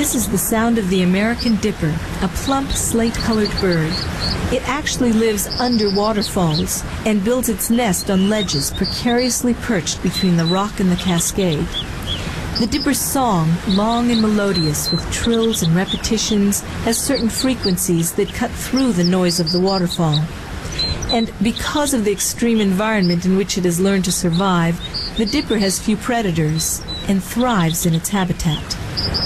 This is the sound of the American dipper, a plump slate-colored bird. It actually lives under waterfalls and builds its nest on ledges precariously perched between the rock and the cascade. The dipper's song, long and melodious with trills and repetitions, has certain frequencies that cut through the noise of the waterfall. And because of the extreme environment in which it has learned to survive, the dipper has few predators and thrives in its habitat.